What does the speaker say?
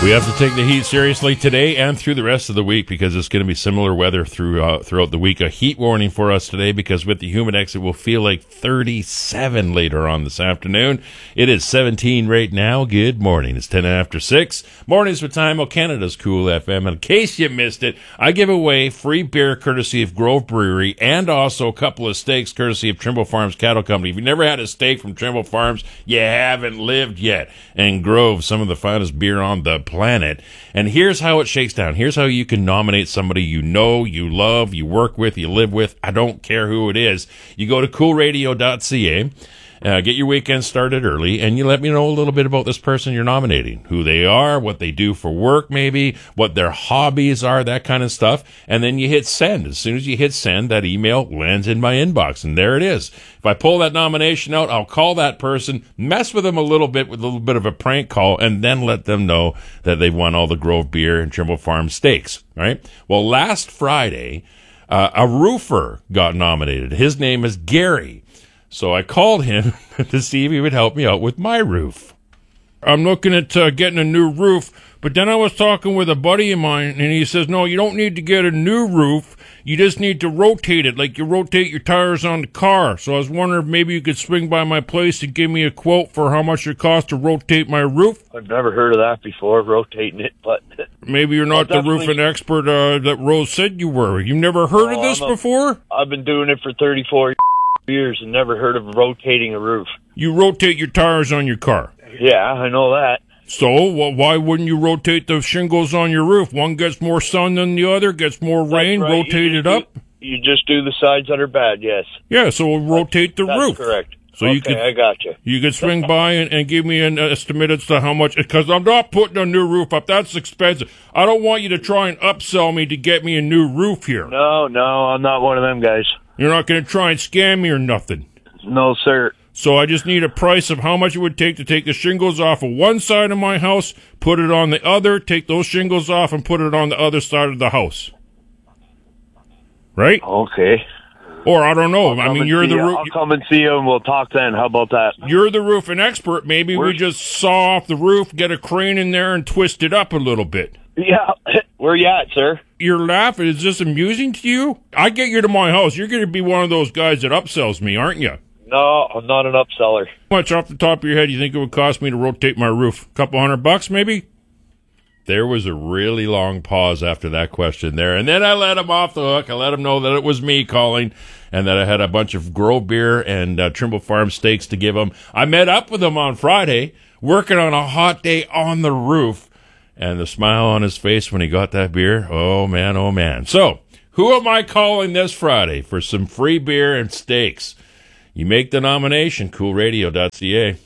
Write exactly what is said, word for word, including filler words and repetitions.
We have to take the heat seriously today and through the rest of the week because it's going to be similar weather through, uh, throughout the week. A heat warning for us today because with the Humidex, it will feel like thirty-seven later on this afternoon. It is seventeen right now. Good morning. It's ten after six. Mornings with Time O, Canada's Cool F M. And in case you missed it, I give away free beer courtesy of Grove Brewery and also a couple of steaks courtesy of Trimble Farms Cattle Company. If you've never had a steak from Trimble Farms, you haven't lived yet. And Grove, some of the finest beer on the planet. And here's how it shakes down. Here's how you can nominate somebody you know, you love, you work with, you live with. I don't care who it is. You go to cool radio dot c a. Uh, get your weekend started early, and you let me know a little bit about this person you're nominating, who they are, what they do for work maybe, what their hobbies are, that kind of stuff, and then you hit send. As soon as you hit send, that email lands in my inbox, and there it is. If I pull that nomination out, I'll call that person, mess with them a little bit with a little bit of a prank call, and then let them know that they've won all the Grove Beer and Trimble Farm steaks, right? Well, last Friday, uh, a roofer got nominated. His name is Gary. So I called him to see if he would help me out with my roof. I'm looking at uh, getting a new roof, but then I was talking with a buddy of mine, and he says, no, you don't need to get a new roof. You just need to rotate it like you rotate your tires on the car. So I was wondering if maybe you could swing by my place and give me a quote for how much it costs to rotate my roof. I've never heard of that before, rotating it, but... Maybe you're not the roofing expert uh, that Rose said you were. You've never heard no, of this a, before? I've been doing it for thirty-four years and never heard of rotating a roof. You rotate your tires on your car? Yeah, I know that. So, well, why wouldn't you rotate the shingles on your roof? One gets more sun than the other, gets more rain, right. rotate you it up? Do, you just do the sides that are bad, yes. Yeah, so we'll rotate the that's roof. That's correct. So okay, you could, I got you. You could swing by and, and give me an estimate as to how much, because I'm not putting a new roof up. That's expensive. I don't want you to try and upsell me to get me a new roof here. No, no, I'm not one of them guys. You're not going to try and scam me or nothing? No, sir. So I just need a price of how much it would take to take the shingles off of one side of my house, put it on the other, take those shingles off, and put it on the other side of the house. Right? Okay. Or I don't know. I mean, you're the roof. I'll come and see you, and we'll talk then. How about that? You're the roofing expert. Maybe Where's... we just saw off the roof, get a crane in there, and twist it up a little bit. Yeah. Where you at, sir? You're laughing. Is this amusing to you? I get you to my house. You're going to be one of those guys that upsells me, aren't you? No, I'm not an upseller. How much off the top of your head do you think it would cost me to rotate my roof? A couple hundred bucks, maybe? There was a really long pause after that question there, and then I let him off the hook. I let him know that it was me calling and that I had a bunch of Grove Beer and uh, Trimble Farm steaks to give him. I met up with him on Friday, working on a hot day on the roof, and the smile on his face when he got that beer, oh, man, oh, man. So, who am I calling this Friday for some free beer and steaks? You make the nomination, cool radio dot c a.